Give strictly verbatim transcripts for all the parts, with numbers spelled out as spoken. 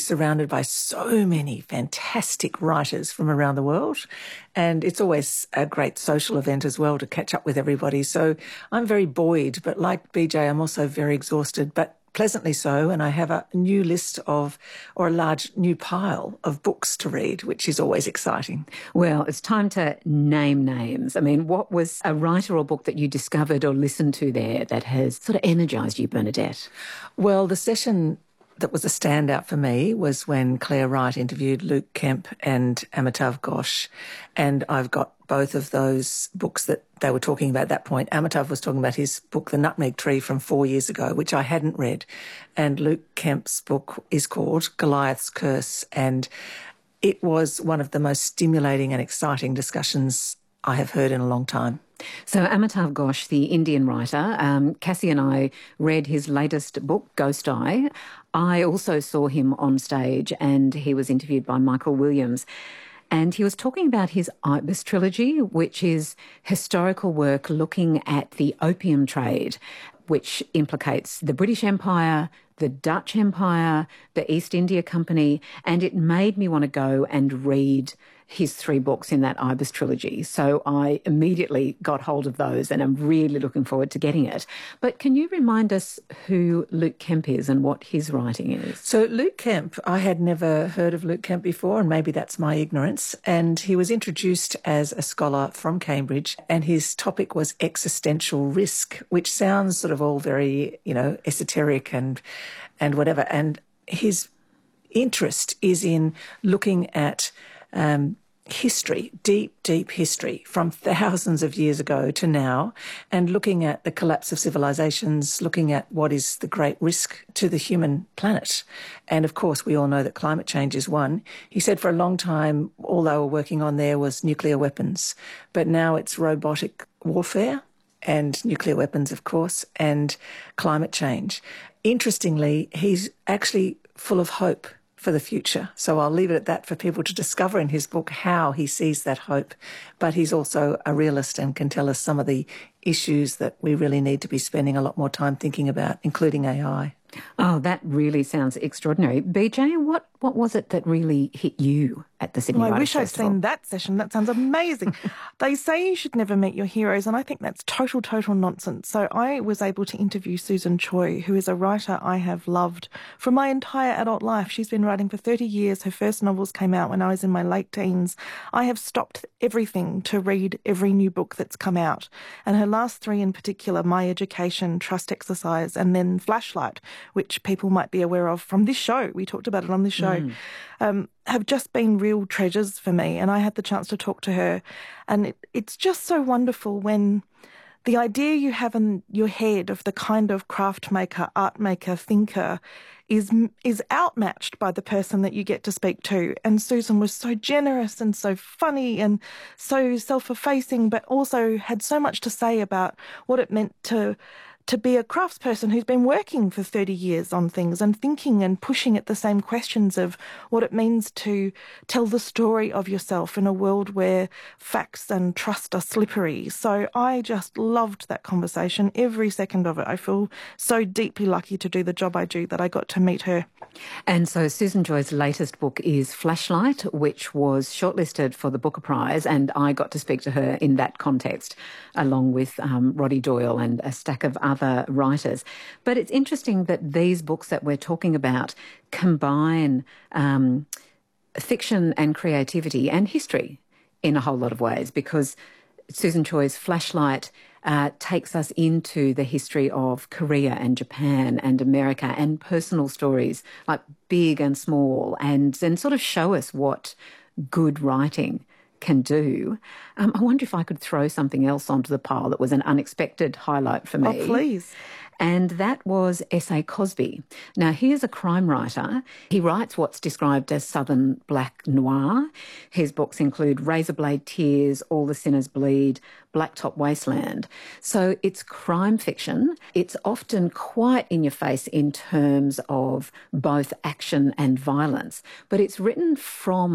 surrounded by so many fantastic writers from around the world, and it's always a great social event as well to catch up with everybody. So I'm very buoyed, but like B J, I'm also very exhausted, but pleasantly so, and I have a new list of, or a large new pile of books to read, which is always exciting. Well, it's time to name names. I mean, what was a writer or book that you discovered or listened to there that has sort of energised you, Bernadette? Well, the session that was a standout for me was when Claire Wright interviewed Luke Kemp and Amitav Ghosh, and I've got both of those books that they were talking about at that point. Amitav was talking about his book, The Nutmeg Tree, from four years ago, which I hadn't read, and Luke Kemp's book is called Goliath's Curse, and it was one of the most stimulating and exciting discussions I have heard in a long time. So Amitav Ghosh, the Indian writer, um, Cassie and I read his latest book, Ghost Eye. I also saw him on stage and he was interviewed by Michael Williams. And he was talking about his Ibis trilogy, which is historical work looking at the opium trade, which implicates the British Empire, the Dutch Empire, the East India Company, and it made me want to go and read his three books in that Ibis trilogy. So I immediately got hold of those and I'm really looking forward to getting it. But can you remind us who Luke Kemp is and what his writing is? So Luke Kemp, I had never heard of Luke Kemp before, and maybe that's my ignorance. And he was introduced as a scholar from Cambridge, and his topic was existential risk, which sounds sort of all very, you know, esoteric and and whatever. And his interest is in looking at um, history, deep, deep history from thousands of years ago to now, and looking at the collapse of civilizations, looking at what is the great risk to the human planet. And of course, we all know that climate change is one. He said for a long time, all they were working on there was nuclear weapons, but now it's robotic warfare and nuclear weapons, of course, and climate change. Interestingly, he's actually full of hope for the future. So I'll leave it at that for people to discover in his book how he sees that hope. But he's also a realist and can tell us some of the issues that we really need to be spending a lot more time thinking about, including A I. Oh, that really sounds extraordinary. B J, what, what was it that really hit you at the Sydney well, I Writers wish I'd Festival? seen that session. That sounds amazing. They say you should never meet your heroes, and I think that's total, total nonsense. So I was able to interview Susan Choi, who is a writer I have loved for my entire adult life. She's been writing for thirty years. Her first novels came out when I was in my late teens. I have stopped everything to read every new book that's come out. And her last three in particular, My Education, Trust Exercise, and then Flashlight, which people might be aware of from this show. We talked about it on this show. Mm. Um, have just been real treasures for me. And I had the chance to talk to her. And it, it's just so wonderful when the idea you have in your head of the kind of craft maker, art maker, thinker is is outmatched by the person that you get to speak to. And Susan was so generous and so funny and so self-effacing, but also had so much to say about what it meant to to be a craftsperson who's been working for thirty years on things and thinking and pushing at the same questions of what it means to tell the story of yourself in a world where facts and trust are slippery. So I just loved that conversation, every second of it. I feel so deeply lucky to do the job I do that I got to meet her. And so Susan Joy's latest book is Flashlight, which was shortlisted for the Booker Prize, and I got to speak to her in that context, along with um, Roddy Doyle and a stack of other writers. But it's interesting that these books that we're talking about combine um, fiction and creativity and history in a whole lot of ways, because Susan Choi's Flashlight uh, takes us into the history of Korea and Japan and America and personal stories, like big and small, and then sort of show us what good writing can do. Um, I wonder if I could throw something else onto the pile that was an unexpected highlight for me. Oh, please. And that was S A Cosby. Now, he is a crime writer. He writes what's described as Southern black noir. His books include Razorblade Tears, All the Sinners Bleed, Blacktop Wasteland. So it's crime fiction. It's often quite in your face in terms of both action and violence, but it's written from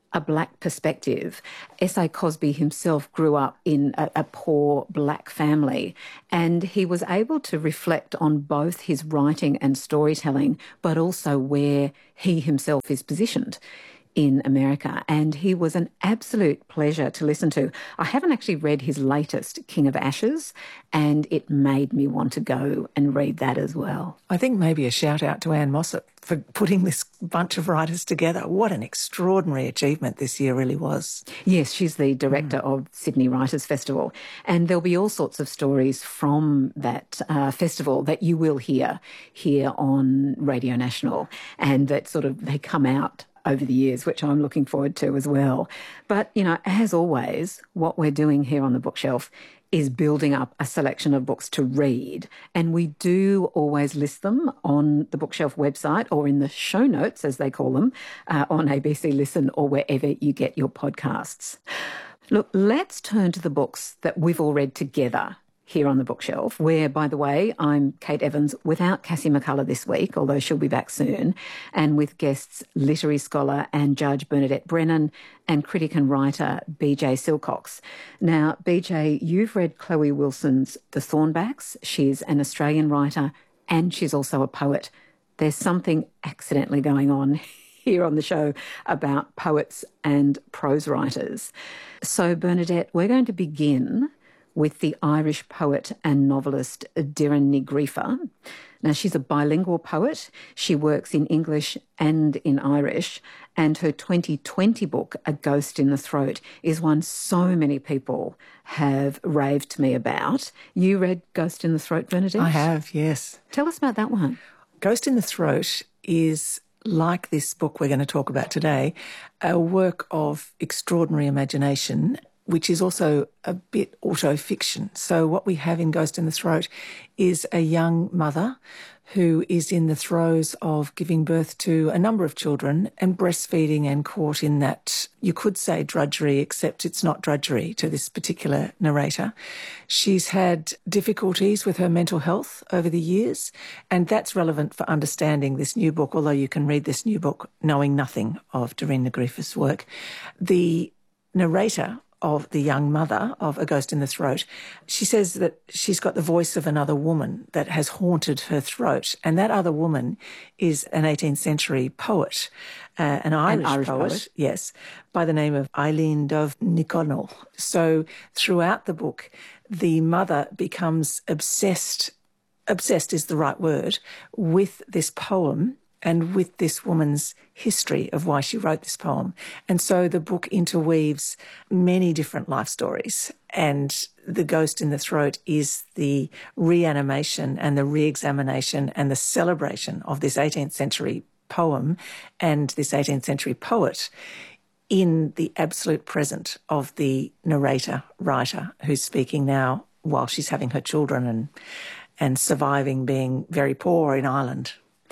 a black perspective. S A Cosby himself grew up in a, a poor black family, and he was able to reflect on both his writing and storytelling, but also where he himself is positioned in America. And he was an absolute pleasure to listen to. I haven't actually read his latest, King of Ashes, and it made me want to go and read that as well. I think maybe a shout out to Anne Mossop for putting this bunch of writers together. What an extraordinary achievement this year really was. Yes, she's the director mm. of Sydney Writers Festival, and there'll be all sorts of stories from that uh, festival that you will hear here on Radio National, and that sort of they come out over the years, which I'm looking forward to as well. But, you know, as always, what we're doing here on the bookshelf is building up a selection of books to read. And we do always list them on the Bookshelf website or in the show notes, as they call them, uh, on A B C Listen or wherever you get your podcasts. Look, let's turn to the books that we've all read together here on the Bookshelf, where, by the way, I'm Kate Evans without Cassie McCullough this week, although she'll be back soon, and with guests literary scholar and judge Bernadette Brennan and critic and writer B J Silcox. Now, B J, you've read Chloe Wilson's The Thornbacks. She's an Australian writer and she's also a poet. There's something accidentally going on here on the show about poets and prose writers. So, Bernadette, we're going to begin with the Irish poet and novelist Doireann Ní Ghríofa. Now, she's a bilingual poet. She works in English and in Irish, and her twenty twenty book, A Ghost in the Throat, is one so many people have raved to me about. You read Ghost in the Throat, Bernadette? I have, yes. Tell us about that one. Ghost in the Throat is, like this book we're going to talk about today, a work of extraordinary imagination, which is also a bit auto-fiction. So what we have in Ghost in the Throat is a young mother who is in the throes of giving birth to a number of children and breastfeeding and caught in that, you could say drudgery, except it's not drudgery to this particular narrator. She's had difficulties with her mental health over the years, and that's relevant for understanding this new book, although you can read this new book knowing nothing of Doireann Ní Ghríofa's work. The narrator of the young mother of A Ghost in the Throat, she says that she's got the voice of another woman that has haunted her throat, and that other woman is an eighteenth century poet, uh, an Irish, an Irish poet, poet, yes, by the name of Eileen Dove Niconnell. So throughout the book, the mother becomes obsessed, obsessed is the right word, with this poem and with this woman's history of why she wrote this poem. And so the book interweaves many different life stories, and The Ghost in the Throat is the reanimation and the re-examination and the celebration of this eighteenth century poem and this eighteenth century poet in the absolute present of the narrator, writer, who's speaking now while she's having her children and, and surviving being very poor in Ireland.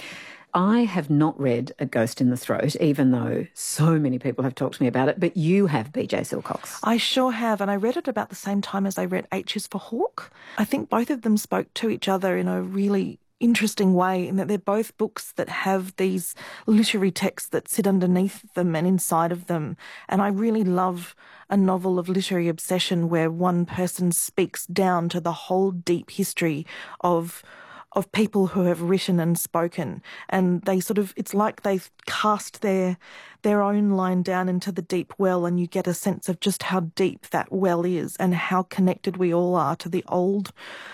I have not read A Ghost in the Throat, even though so many people have talked to me about it, but you have, B J Silcox. I sure have, and I read it about the same time as I read H is for Hawk. I think both of them spoke to each other in a really interesting way, in that they're both books that have these literary texts that sit underneath them and inside of them. And I really love a novel of literary obsession where one person speaks down to the whole deep history of of people who have written and spoken, and they sort of, it's like they've cast their their own line down into the deep well, and you get a sense of just how deep that well is and how connected we all are to the old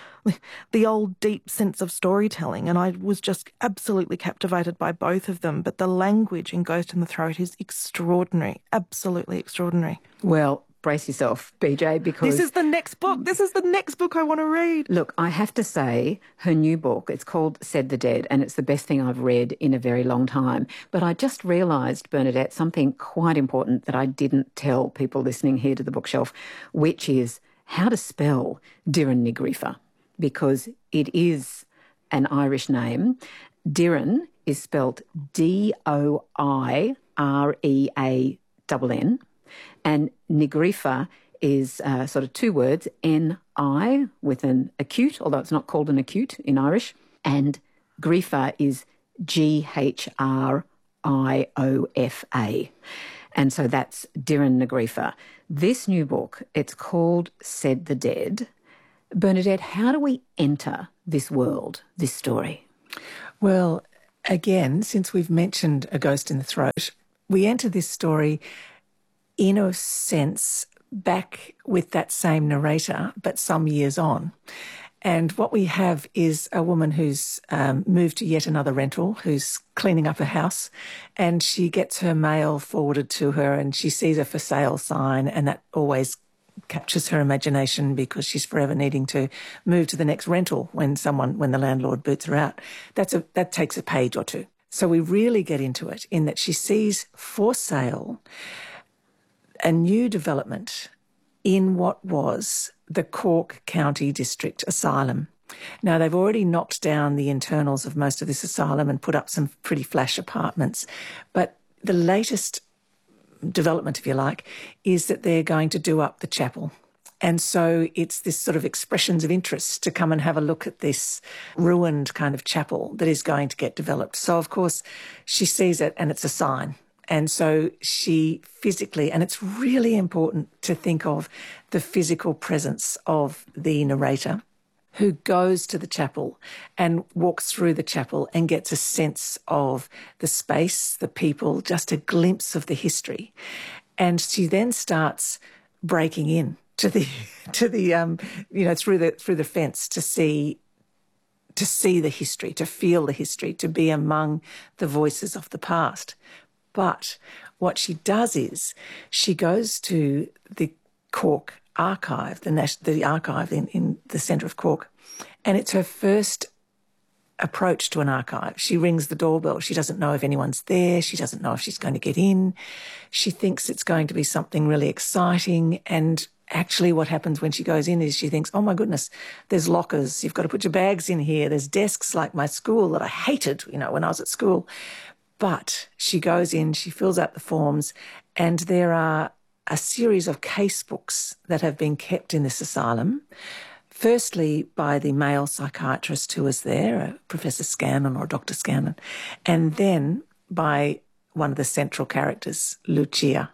the old deep sense of storytelling. And I was just absolutely captivated by both of them. But the language in Ghost in the Throat is extraordinary, absolutely extraordinary. Well, brace yourself, B J, because... This is the next book. This is the next book I want to read. Look, I have to say, her new book, it's called Said the Dead, and it's the best thing I've read in a very long time. But I just realised, Bernadette, something quite important that I didn't tell people listening here to the Bookshelf, which is how to spell Doireann Ní Ghríofa, because it is an Irish name. Doireann is spelt D O I R E A N N. And Ní Ghríofa is uh, sort of two words, N I with an acute, although it's not called an acute in Irish, and Ghríofa is G H R I O F A. And so that's Dirren Negrifa. This new book, it's called Said the Dead. Bernadette, how do we enter this world, this story? Well, again, since we've mentioned A Ghost in the Throat, we enter this story in a sense back with that same narrator, but some years on. And what we have is a woman who's um, moved to yet another rental, who's cleaning up her house, and she gets her mail forwarded to her and she sees a for sale sign, and that always captures her imagination because she's forever needing to move to the next rental when someone, when the landlord boots her out. That's a, that takes a page or two. So we really get into it in that she sees for sale a new development in what was the Cork County District Asylum. Now, they've already knocked down the internals of most of this asylum and put up some pretty flash apartments, but the latest development, if you like, is that they're going to do up the chapel. And so it's this sort of expressions of interest to come and have a look at this ruined kind of chapel that is going to get developed. So, of course, she sees it and it's a sign. And so she physically, and it's really important to think of the physical presence of the narrator who goes to the chapel and walks through the chapel and gets a sense of the space, the people, just a glimpse of the history. And she then starts breaking in to the, to the, um, you know, through the, through the fence to see, to see the history, to feel the history, to be among the voices of the past. But what she does is she goes to the Cork archive, the, Nas- the archive in, in the centre of Cork, and it's her first approach to an archive. She rings the doorbell. She doesn't know if anyone's there. She doesn't know if she's going to get in. She thinks it's going to be something really exciting, and actually what happens when she goes in is she thinks, oh my goodness, there's lockers. You've got to put your bags in here. There's desks like my school that I hated, you know, when I was at school. But she goes in, she fills out the forms, and there are a series of case books that have been kept in this asylum, firstly by the male psychiatrist who was there, Professor Scanlon or Doctor Scanlon, and then by one of the central characters, Lucia.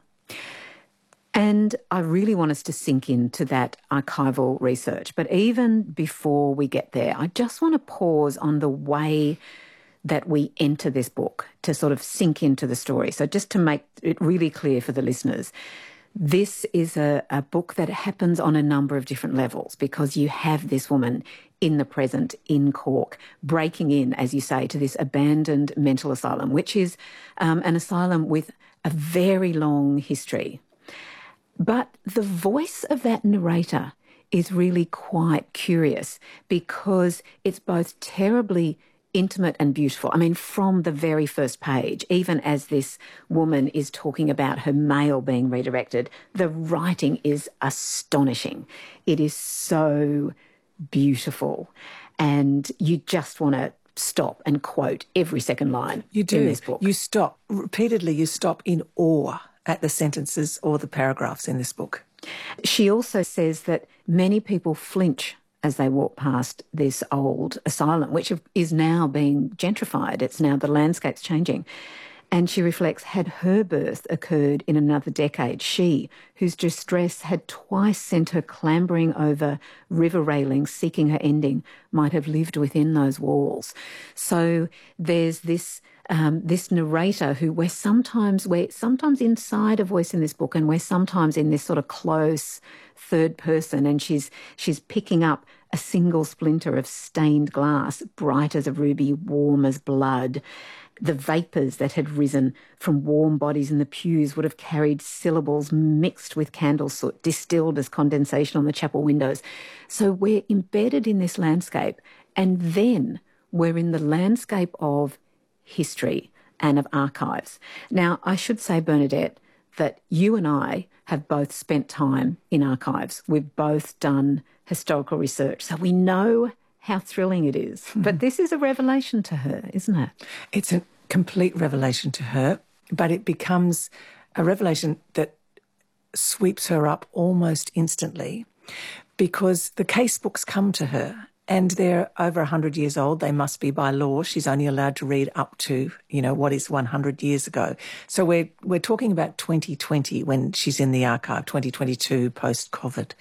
And I really want us to sink into that archival research. But even before we get there, I just want to pause on the way that we enter this book to sort of sink into the story. So just to make it really clear for the listeners, this is a, a book that happens on a number of different levels because you have this woman in the present in Cork breaking in, as you say, to this abandoned mental asylum, which is um, an asylum with a very long history. But the voice of that narrator is really quite curious because it's both terribly intimate and beautiful. I mean, from the very first page, even as this woman is talking about her mail being redirected, the writing is astonishing. It is so beautiful. And you just want to stop and quote every second line you do. in this book. You stop. Repeatedly, you stop in awe at the sentences or the paragraphs in this book. She also says that many people flinch as they walk past this old asylum, which is now being gentrified. It's now, the landscape's changing. And she reflects, had her birth occurred in another decade, she, whose distress had twice sent her clambering over river railings seeking her ending, might have lived within those walls. So there's this um, this narrator who we're sometimes, we're sometimes inside a voice in this book, and we're sometimes in this sort of close third person, and she's she's picking up a single splinter of stained glass, bright as a ruby, warm as blood. The vapours that had risen from warm bodies in the pews would have carried syllables mixed with candle soot, distilled as condensation on the chapel windows. So we're embedded in this landscape, and then we're in the landscape of history and of archives. Now, I should say, Bernadette, that you and I have both spent time in archives. We've both done historical research, so we know how thrilling it is. Mm-hmm. But this is a revelation to her, isn't it? It's a complete revelation to her, but it becomes a revelation that sweeps her up almost instantly because the case books come to her and they're over one hundred years old. They must be by law. She's only allowed to read up to, you know, what is one hundred years ago. So we're we're talking about twenty twenty when she's in the archive, twenty twenty-two post-COVID.